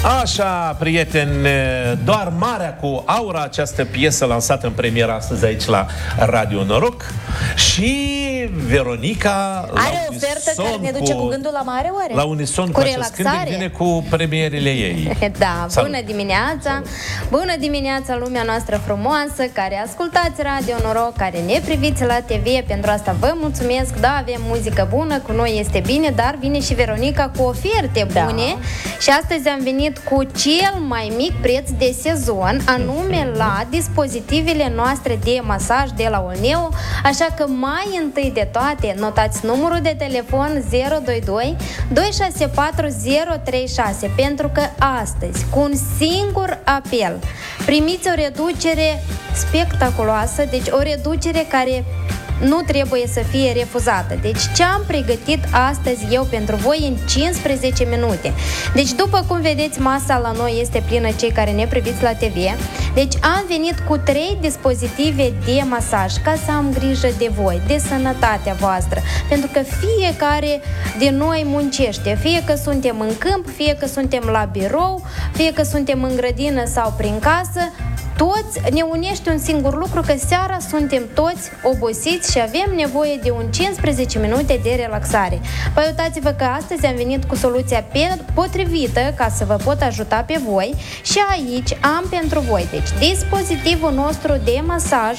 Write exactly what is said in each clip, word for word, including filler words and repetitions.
Așa, prieteni, doar Marea cu Aura, această piesă lansată în premieră astăzi aici la Radio Noroc. Și Veronica are o ofertă care ne duce cu, cu gândul la mare, oare? La unison cu, cu acest cântec vine cu premierele ei. Da, Salut. Bună dimineața! Salut. Bună dimineața, lumea noastră frumoasă, care ascultați Radio Noroc, care ne priviți la T V. Pentru asta vă mulțumesc. Da, avem muzică bună, cu noi este bine, dar vine și Veronica cu oferte bune. Da. Și astăzi am venit cu cel mai mic preț de sezon, anume la dispozitivele noastre de masaj de la Olneo. Așa că mai întâi de toate, notați numărul de telefon zero doi doi doi șase patru zero trei șase, pentru că astăzi, cu un singur apel, primiți o reducere spectaculoasă, deci o reducere care nu trebuie să fie refuzată. Deci ce am pregătit astăzi eu pentru voi în cincisprezece minute. Deci după cum vedeți, masa la noi este plină, cei care ne priviți la T V. Deci am venit cu trei dispozitive de masaj ca să am grijă de voi, de sănătatea voastră. Pentru că fiecare de noi muncește, fie că suntem în câmp, fie că suntem la birou, fie că suntem în grădină sau prin casă. Toți ne unește un singur lucru, că seara suntem toți obosiți și avem nevoie de un cincisprezece minute de relaxare. Păi uitați-vă că astăzi am venit cu soluția potrivită ca să vă pot ajuta pe voi și aici am pentru voi, deci, dispozitivul nostru de masaj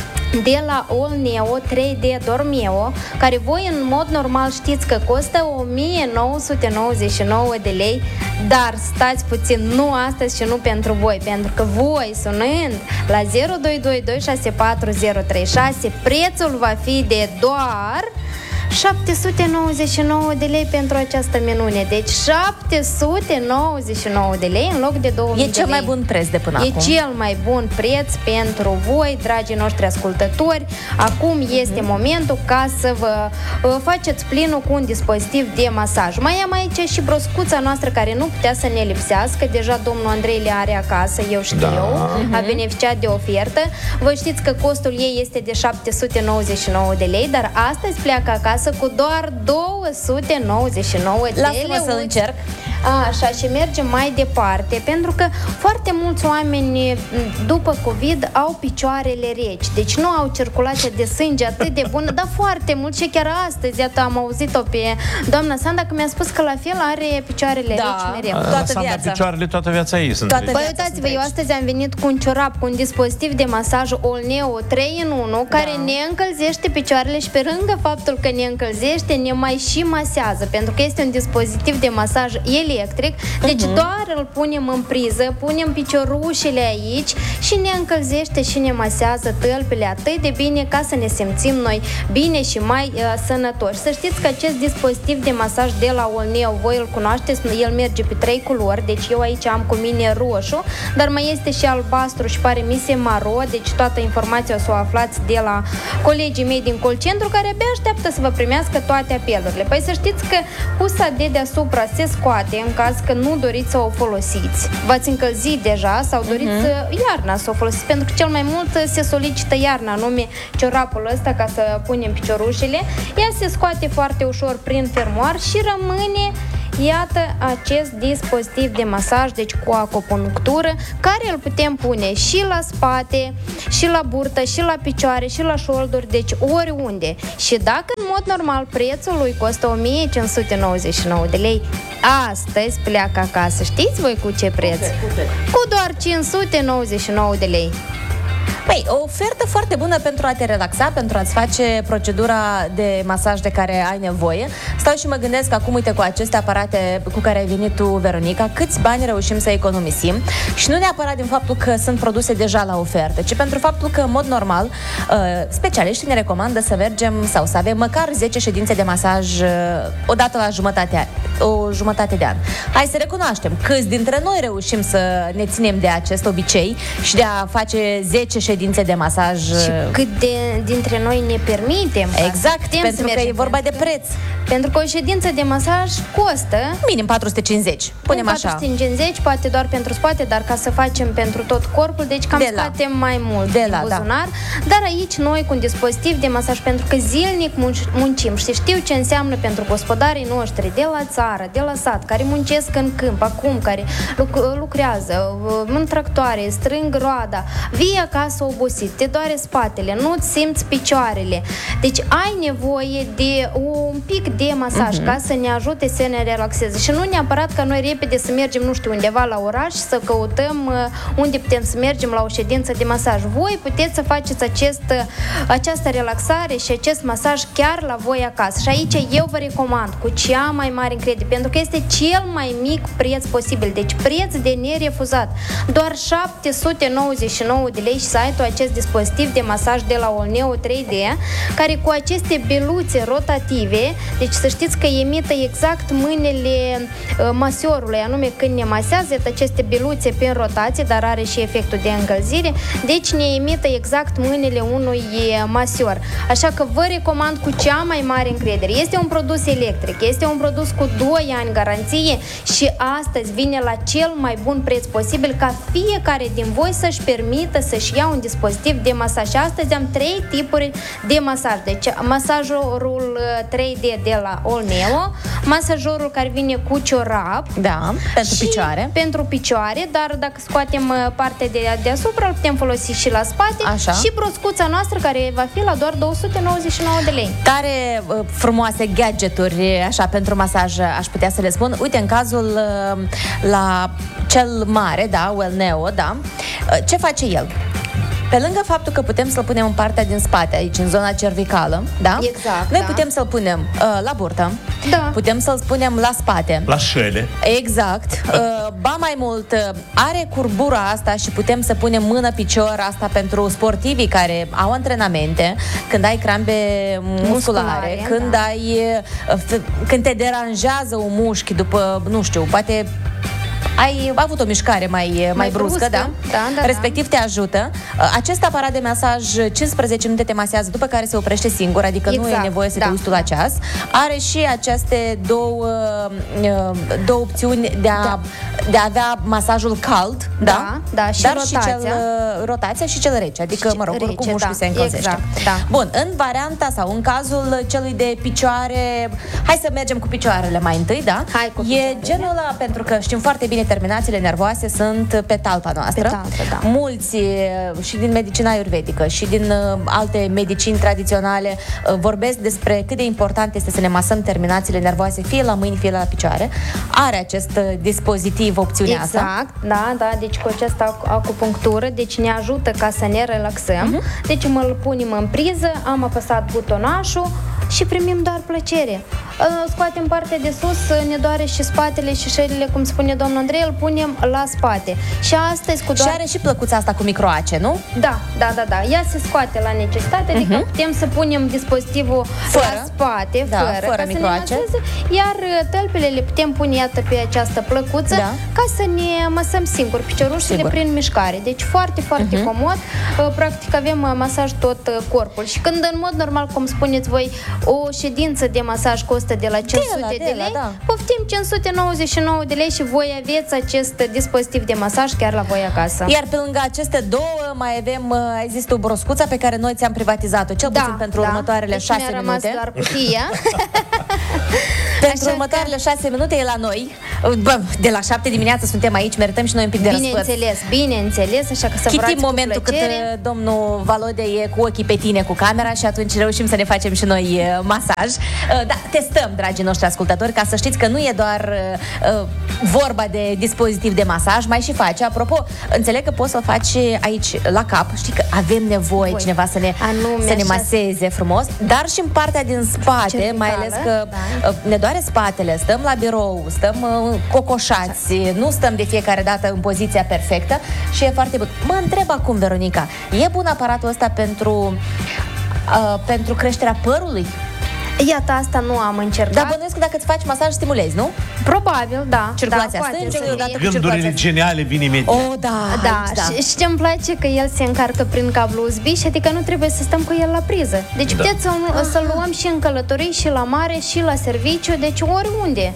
de la Olneo trei D Dormeo, care voi în mod normal știți că costă o mie nouă sute nouăzeci și nouă de lei, dar stați puțin, nu astăzi și nu pentru voi, pentru că voi, sunând la zero doi doi doi șase patru zero trei șase, prețul va fi de doar șapte sute nouăzeci și nouă de lei pentru această minune. Deci șapte sute nouăzeci și nouă de lei în loc de două mii de lei. E cel mai bun preț de până e acum. E cel mai bun preț pentru voi, dragii noștri ascultători. Acum este mm-hmm. momentul ca să vă uh, faceți plinul cu un dispozitiv de masaj. Mai am aici și broscuța noastră care nu putea să ne lipsească. Deja domnul Andrei le are acasă, eu știu, da. mm-hmm. a beneficiat de ofertă. Vă știți că costul ei este de șapte sute nouăzeci și nouă de lei, dar astăzi pleacă acasă cu doar două sute nouăzeci și nouă de lei. Lasă-mă să încerc. Așa, și mergem mai departe, pentru că foarte mulți oameni după COVID au picioarele reci, deci nu au circulație de sânge atât de bună, dar foarte mult. Și chiar astăzi, iată, am auzit-o pe doamna Sanda, că mi-a spus că la fel are picioarele da, reci mereu. Toată Sanda, viața. Picioarele toată viața ei sunt reci. Băi, uitați-vă, eu astăzi am venit cu un ciorap, cu un dispozitiv de masaj Olneo trei în unu, care da. ne încălzește picioarele și pe lângă faptul că ne încălzește, ne mai și masează, pentru că este un dispozitiv de masaj electric, deci uh-huh. doar îl punem în priză, punem piciorușele aici și ne încălzește și ne masează tălpile atât de bine ca să ne simțim noi bine și mai uh, sănătoși. Să știți că acest dispozitiv de masaj de la Olneo, voi îl cunoașteți, el merge pe trei culori, deci eu aici am cu mine roșu, dar mai este și albastru și pare mi se maro, deci toată informația o să o aflați de la colegii mei din call centru, care abia așteaptă să vă primească toate apelurile. Păi să știți că husa de deasupra se scoate în caz că nu doriți să o folosiți. V-ați încălzit deja sau doriți uh-huh. iarna să o folosiți, pentru că cel mai mult se solicită iarna, anume ciorapul ăsta ca să punem piciorușele. Ea se scoate foarte ușor prin fermoar și rămâne, iată, acest dispozitiv de masaj, deci cu acupunctură, care îl putem pune și la spate, și la burtă, și la picioare, și la șolduri, deci oriunde. Și dacă în mod normal prețul lui costă o mie cinci sute nouăzeci și nouă de lei, astăzi pleacă acasă. Știți voi cu ce preț? Cu doar cinci sute nouăzeci și nouă de lei. Păi, o ofertă foarte bună pentru a te relaxa, pentru a-ți face procedura de masaj de care ai nevoie. Stau și mă gândesc acum, uite, cu aceste aparate cu care ai venit tu, Veronica, câți bani reușim să economisim. Și nu neapărat din faptul că sunt produse deja la ofertă, ci pentru faptul că, în mod normal, specialiștii ne recomandă să mergem sau să avem măcar zece ședințe de masaj odată la jumătate, o jumătate de an. Hai să recunoaștem, câți dintre noi reușim să ne ținem de acest obicei și de a face zece ședințe de masaj. Și cât de, dintre noi ne permitem. Exact, pentru că e vorba de preț. Pentru că o ședință de masaj costă minim patru sute cincizeci, punem așa. patru sute cincizeci, poate doar pentru spate, dar ca să facem pentru tot corpul, deci cam scoatem mai mult de din la, buzunar. Da. Dar aici noi cu un dispozitiv de masaj, pentru că zilnic muncim și știu ce înseamnă pentru gospodarii noștri de la țară, țară, de la sat, care muncesc în câmp, acum, care luc- lucrează în tractoare, strâng roada, vii acasă obosit, te doare spatele, nu-ți simți picioarele. Deci ai nevoie de un pic de masaj uh-huh. ca să ne ajute să ne relaxeze. Și nu neapărat ca noi repede să mergem, nu știu, undeva la oraș, să căutăm unde putem să mergem la o ședință de masaj. Voi puteți să faceți acest, această relaxare și acest masaj chiar la voi acasă. Și aici eu vă recomand cu cea mai mare încredere, pentru că este cel mai mic preț posibil. Deci preț de nerefuzat. Doar șapte sute nouăzeci și nouă de lei și să ai tu acest dispozitiv de masaj de la Olneo trei D, care cu aceste beluțe rotative, deci să știți că imită exact mâinile uh, masiorului, anume când ne masează aceste beluțe prin rotație, dar are și efectul de încălzire, deci ne imită exact mâinile unui masior. Așa că vă recomand cu cea mai mare încredere. Este un produs electric, este un produs cu doi ani garanție și astăzi vine la cel mai bun preț posibil ca fiecare din voi să-și permită să-și ia un dispozitiv de masaj. Și astăzi am trei tipuri de masaj. Deci masajorul trei D de la Olneo, masajorul care vine cu ciorap, da, pentru picioare. Pentru picioare, dar dacă scoatem partea de deasupra, îl putem folosi și la spate. Așa. Și broscuța noastră care va fi la doar două sute nouăzeci și nouă de lei. Tare uh, frumoase gadgeturi, așa, pentru masaj, aș putea să le spun. Uite, în cazul uh, la cel mare, da, Olneo, da, uh, ce face el? Pe lângă faptul că putem să-l punem în partea din spate, aici, în zona cervicală, da? Exact, Noi da. putem să-l punem uh, la burtă, da. Putem să-l punem la spate. La șele. Exact. Uh, ba mai mult, uh, are curbura asta și putem să punem mână-picior, asta pentru sportivii care au antrenamente, când ai crampe musculare, musculare când da. ai uh, f- când te deranjează un mușchi după, nu știu, poate ai avut o mișcare mai, mai, mai bruscă, bruscă, da? Da, da, respectiv te ajută. Acest aparat de masaj cincisprezece minute te masează, după care se oprește singur, adică exact, nu e nevoie să da. te uiți tu la ceas. Are și aceste două, două opțiuni de a, da. de a avea masajul cald, da? Da, da, și dar rotația. Și cel, rotația și cel rece, adică, și mă rog, oricum mușchiul da, se încălzește. Exact, da. Bun, în varianta sau în cazul celui de picioare, hai să mergem cu picioarele mai întâi, da? Hai cu e genul ăla, pentru că știm foarte bine, terminațiile nervoase sunt pe talpa noastră. Pe talpă, da. Mulți și din medicina ayurvedică și din uh, alte medicini tradiționale uh, vorbesc despre cât de important este să ne masăm terminațiile nervoase, fie la mâini, fie la picioare. Are acest uh, dispozitiv opțiunea exact, asta. Exact, da, da, deci cu această acupunctură, deci ne ajută ca să ne relaxăm. Uh-huh. Deci mă îl punem în priză, am apăsat butonașul și primim doar plăcere. Scoatem partea de sus, ne doare și spatele și șerile, cum spune domnul Andrei, îl punem la spate. Și astăzi cu doar... Și are și plăcuța asta cu microace, nu? Da, da, da, da. Ea se scoate la necesitate, uh-huh. adică putem să punem dispozitivul fără. la spate, da, fără, fără ca microace. să ne maseze, iar tălpile le putem pune, iată, pe această plăcuță, da. ca să ne masăm singuri piciorușele Sigur. prin mișcare. Deci foarte, foarte uh-huh. comod. Practic avem masaj tot corpul. Și când în mod normal, cum spuneți voi, o ședință de masaj costă de la cinci sute de, la, de, de lei, da. poftim cinci sute nouăzeci și nouă de lei și voi aveți acest dispozitiv de masaj chiar la voi acasă. Iar pe lângă aceste două mai avem, există o broscuță pe care noi ți-am privatizat-o, cel da, puțin pentru da. următoarele deci șase mi-a minute. Doar cutia. Pentru Așa următoarele că... șase minute e la noi. Bă, de la șapte dimineața suntem aici, merităm și noi un pic de răsfăț. Bineînțeles, bineînțeles, așa că să Chitim momentul cât domnul Valode e cu ochii pe tine cu camera și atunci reușim să ne facem și noi masaj. Da, testăm, dragii noștri ascultători, ca să știți că nu e doar uh, vorba de dispozitiv de masaj, mai și face. Apropo, înțeleg că poți să-l faci aici la cap. Știi că avem nevoie Voi. cineva să ne, Anume, să ne maseze frumos, dar și în partea din spate, cervicală, mai ales că da. ne doare spatele, stăm la birou, stăm uh, cocoșați, exact. nu stăm de fiecare dată în poziția perfectă și e foarte bun. Mă întreb acum, Veronica, e bun aparatul ăsta pentru, uh, pentru creșterea părului? Iată, asta nu am încercat. Dar bănuiesc că dacă îți faci masaj, stimulezi, nu? Probabil, da. Circulația da, stângă, odată cu gândurile circulația... geniale vin imediat. Oh, da, da. Aici, da. Și, și ce-mi place că el se încarcă prin cablu U S B și adică nu trebuie să stăm cu el la priză. Deci da. puteți să, să luăm și în călătorii, și la mare, și la serviciu, deci oriunde.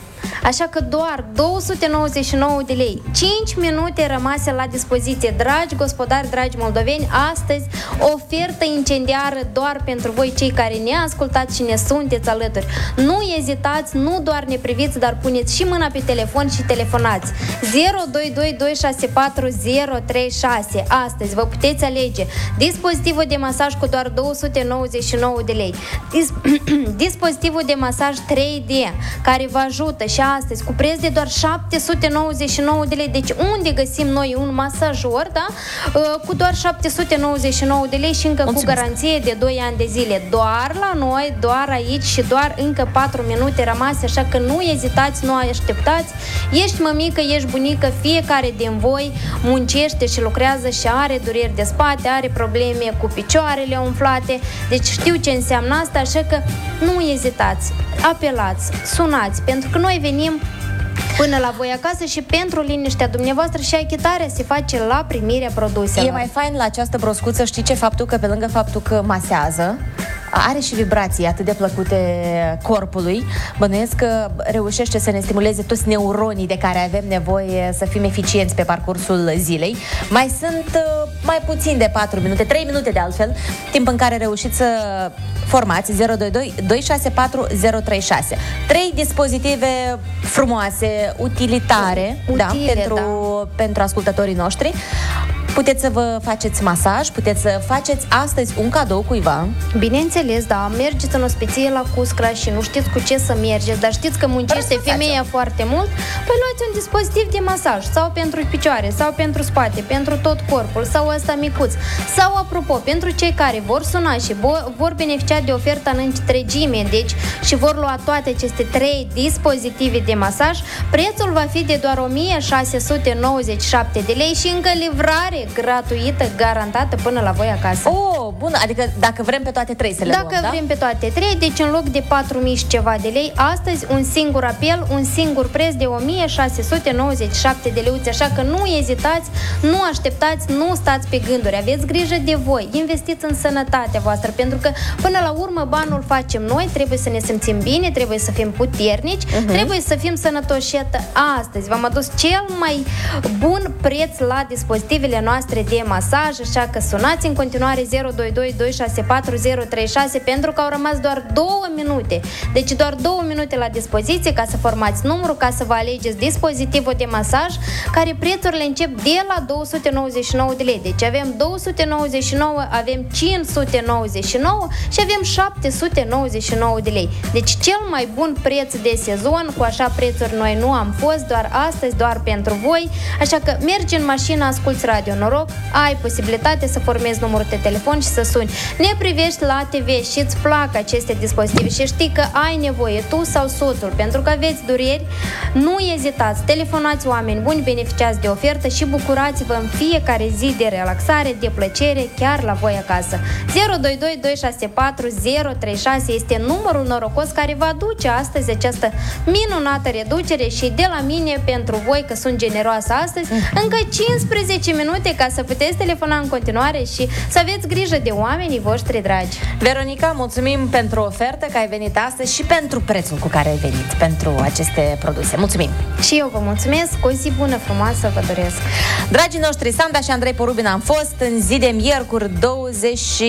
Așa că doar două sute nouăzeci și nouă de lei, cinci minute rămase la dispoziție. Dragi gospodari, dragi moldoveni, astăzi ofertă incendiară doar pentru voi, cei care ne ascultați și ne sunteți alături. Nu ezitați, nu doar ne priviți, dar puneți și mâna pe telefon și telefonați. zero doi doi doi șase patru zero trei șase. Astăzi vă puteți alege dispozitivul de masaj cu doar două sute nouăzeci și nouă de lei. Dis- dispozitivul de masaj trei D care vă ajută și astăzi cu preț de doar șapte sute nouăzeci și nouă de lei. Deci unde găsim noi un masajor, da? Cu doar șapte sute nouăzeci și nouă de lei și încă Mulțumesc. Cu garanție de doi ani de zile. Doar la noi, doar aici și doar încă patru minute rămase, așa că nu ezitați, nu așteptați. Ești mămică, ești bunică, fiecare din voi muncește și lucrează și are dureri de spate, are probleme cu picioarele umflate. Deci știu ce înseamnă asta, așa că nu ezitați, apelați, sunați, pentru că noi venim până la voi acasă și pentru liniștea dumneavoastră și achitarea se face la primirea produselor. E mai fain la această broscuță, știi ce? Faptul că pe lângă faptul că masează, are și vibrații atât de plăcute corpului. Bănuiesc că reușește să ne stimuleze toți neuronii de care avem nevoie să fim eficienți pe parcursul zilei. Mai sunt mai puțin de patru minute, trei minute de altfel, timp în care reușiți să formați zero doi doi doi șase patru zero trei șase. Trei dispozitive frumoase, utilitare, Utile, da, pentru, da. pentru ascultătorii noștri. Puteți să vă faceți masaj, puteți să faceți astăzi un cadou cuiva. Bineînțeles, da, mergeți în ospiție la Cuscra și nu știți cu ce să mergeți, dar știți că muncește femeia facem. foarte mult, păi luați un dispozitiv de masaj, sau pentru picioare, sau pentru spate, pentru tot corpul, sau ăsta micuț. Sau, apropo, pentru cei care vor suna și vor beneficia de oferta în întregime, deci și vor lua toate aceste trei dispozitive de masaj, prețul va fi de doar o mie șase sute nouăzeci și șapte de lei și încă livrare gratuită, garantată până la voi acasă. Oh, bun, adică dacă vrem pe toate trei să le Dacă luăm, da? vrem pe toate trei, deci în loc de patru mii și ceva de lei, astăzi un singur apel, un singur preț de o mie șase sute nouăzeci și șapte de lei. Așa că nu ezitați, nu așteptați, nu stați pe gânduri, aveți grijă de voi, investiți în sănătatea voastră, pentru că până la urmă banul facem noi, trebuie să ne simțim bine, trebuie să fim puternici, uh-huh. trebuie să fim sănătoși. Și astăzi v-am adus cel mai bun preț la dispozitivele noastre de masaj, așa că sunați în continuare zero doi doi doi șase patru zero trei șase pentru că au rămas doar două minute. Deci doar două minute la dispoziție ca să formați numărul, ca să vă alegeți dispozitivul de masaj, care prețurile încep de la două sute nouăzeci și nouă de lei. Deci avem două sute nouăzeci și nouă, avem cinci sute nouăzeci și nouă și avem șapte sute nouăzeci și nouă de lei. Deci cel mai bun preț de sezon, cu așa prețuri noi nu am fost, doar astăzi, doar pentru voi. Așa că mergi în mașină, asculți Radio Noroc, ai posibilitatea să formezi numărul de telefon și să suni. Ne privești la T V și îți plac aceste dispozitive și știi că ai nevoie tu sau soțul, pentru că aveți dureri, nu ezitați, telefonați oameni buni, beneficiați de ofertă și bucurați-vă în fiecare zi de relaxare, de plăcere, chiar la voi acasă. zero doi doi doi șase patru zero trei șase este numărul norocos care va aduce astăzi această minunată reducere și de la mine pentru voi, că sunt generoasă astăzi, încă cincisprezece minute ca să puteți telefona în continuare și să aveți grijă de oamenii voștri dragi. Veronica, mulțumim pentru ofertă că ai venit astăzi și pentru prețul cu care ai venit pentru aceste produse. Mulțumim! Și eu vă mulțumesc, o zi bună, frumoasă vă doresc! Dragii noștri, Sanda și Andrei Porubin am fost în zi de miercuri douăzeci și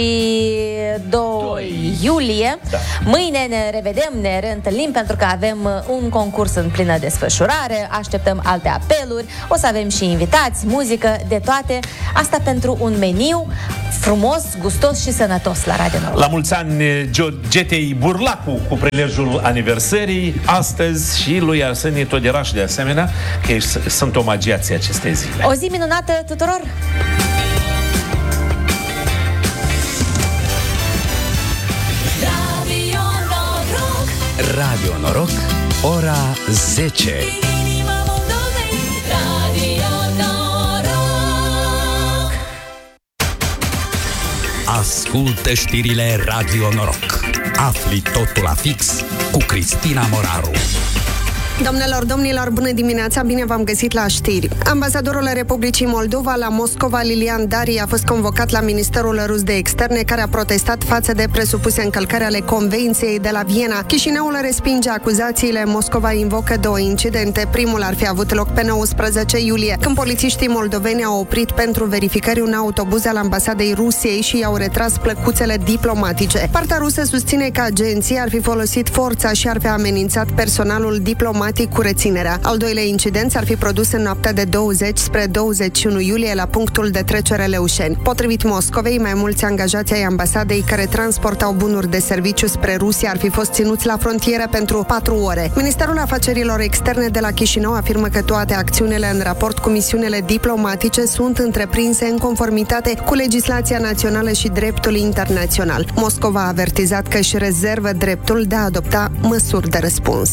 doi iulie. Da. Mâine ne revedem, ne reîntâlnim pentru că avem un concurs în plină desfășurare, așteptăm alte apeluri, o să avem și invitați, muzică, de toate. Asta pentru un meniu frumos, gustos și sănătos la Radio Noroc. La mulți ani Getei Burlacu cu prilejul aniversării astăzi și lui Arsenie Toderaș de asemenea, că sunt omagiații acestei zile. O zi minunată tuturor! Radio Noroc, Radio Noroc, ora zece. Ascultă știrile Radio Noroc. Afli totul la fix cu Cristina Moraru. Domnilor, domnilor, bună dimineața, bine v-am găsit la știri. Ambasadorul Republicii Moldova la Moscova, Lilian Dari, a fost convocat la Ministerul Rus de Externe, care a protestat față de presupuse încălcări ale Convenției de la Viena. Chișinăul respinge acuzațiile, Moscova invocă două incidente. Primul ar fi avut loc pe nouăsprezece iulie, când polițiștii moldoveni au oprit pentru verificări un autobuz al ambasadei Rusiei și i-au retras plăcuțele diplomatice. Partea rusă susține că agenții ar fi folosit forța și ar fi amenințat personalul diplomatic cu reținerea. Al doilea incident ar fi produs în noaptea de douăzeci spre douăzeci și unu iulie la punctul de trecere Leușeni. Potrivit Moscovei, mai mulți angajați ai ambasadei care transportau bunuri de serviciu spre Rusia ar fi fost ținuți la frontieră pentru patru ore. Ministerul Afacerilor Externe de la Chișinău afirmă că toate acțiunile în raport cu misiunile diplomatice sunt întreprinse în conformitate cu legislația națională și dreptul internațional. Moscova a avertizat că își rezervă dreptul de a adopta măsuri de răspuns.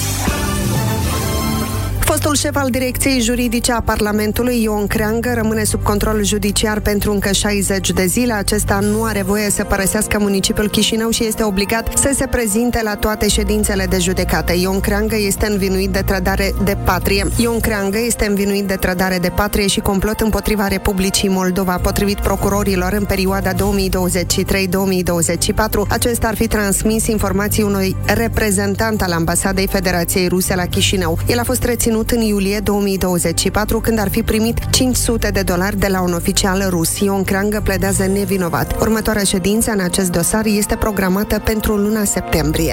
Fostul șef al Direcției Juridice a Parlamentului, Ion Creangă, rămâne sub control judiciar pentru încă șaizeci de zile. Acesta nu are voie să părăsească municipiul Chișinău și este obligat să se prezinte la toate ședințele de judecată. Ion Creangă este învinuit de trădare de patrie. Ion Creangă este învinuit de trădare de patrie și complot împotriva Republicii Moldova. Potrivit procurorilor, în perioada două mii douăzeci și trei două mii douăzeci și patru, acesta ar fi transmis informații unui reprezentant al Ambasadei Federației Ruse la Chișinău. El a fost reținut în iulie două mii douăzeci și patru, când ar fi primit cinci sute de dolari de la un oficial rus. Ion Creangă pledează nevinovat. Următoarea ședință în acest dosar este programată pentru luna septembrie.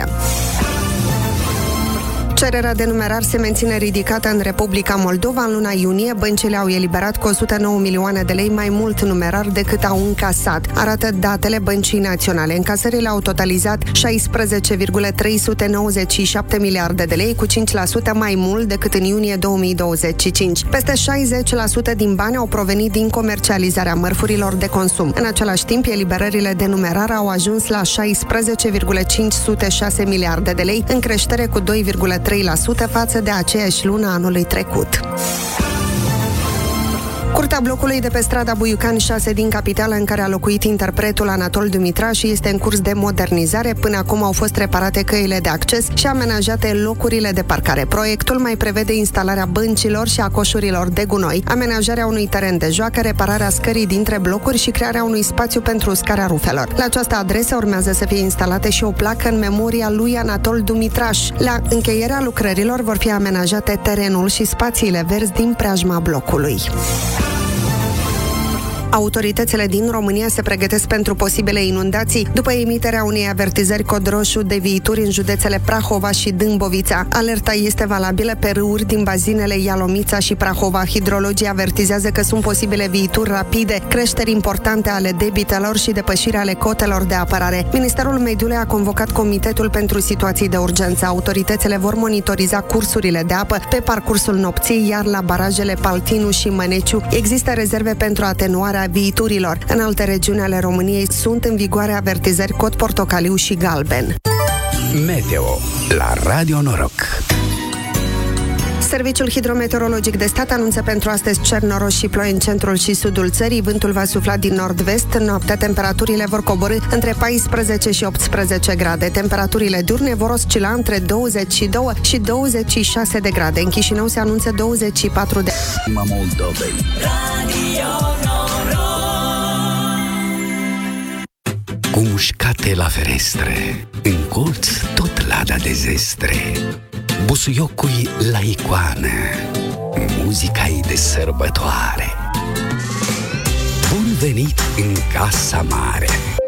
Cererea de numerar se menține ridicată în Republica Moldova. În luna iunie, băncile au eliberat cu o sută nouă milioane de lei mai mult numerar decât au încasat. Arată datele Băncii Naționale. Încasările au totalizat șaisprezece virgulă trei sute nouăzeci și șapte miliarde de lei, cu cinci la sută mai mult decât în iunie două mii douăzeci și cinci. Peste șaizeci la sută din bani au provenit din comercializarea mărfurilor de consum. În același timp, eliberările de numerar au ajuns la șaisprezece virgulă cinci sute șase miliarde de lei, în creștere cu doi virgulă trei la sută față de aceeași lună anului trecut. Curtea blocului de pe strada Buiucan șase din capitală, în care a locuit interpretul Anatol Dumitraș, este în curs de modernizare. Până acum au fost reparate căile de acces și amenajate locurile de parcare. Proiectul mai prevede instalarea băncilor și a coșurilor de gunoi, amenajarea unui teren de joacă, repararea scării dintre blocuri și crearea unui spațiu pentru uscarea rufelor. La această adresă urmează să fie instalate și o placă în memoria lui Anatol Dumitraș. La încheierea lucrărilor vor fi amenajate terenul și spațiile verzi din preajma blocului. Autoritățile din România se pregătesc pentru posibile inundații după emiterea unei avertizări cod roșu de viituri în județele Prahova și Dâmbovița. Alerta este valabilă pe râuri din bazinele Ialomița și Prahova. Hidrologii avertizează că sunt posibile viituri rapide, creșteri importante ale debitelor și depășirea ale cotelor de apărare. Ministerul Mediului a convocat Comitetul pentru Situații de Urgență. Autoritățile vor monitoriza cursurile de apă pe parcursul nopții, iar la barajele Paltinu și Măneciu există rezerve pentru atenuarea viiturilor. În alte regiuni ale României sunt în vigoare avertizări cod portocaliu și galben. Meteo la Radio Noroc. Serviciul Hidrometeorologic de Stat anunță pentru astăzi cer noros și ploi în centrul și sudul țării. Vântul va sufla din nord-vest. Noaptea temperaturile vor coborî între paisprezece și optsprezece grade. Temperaturile diurne vor oscila între douăzeci și doi și douăzeci și șase de grade. În Chișinău se anunță douăzeci și patru de... Moldovei. Radio Noroc. Cu mușcate la ferestre, în colț tot lada de zestre, busuiocui la icoană, muzica-i de sărbătoare. Bun venit în Casa Mare!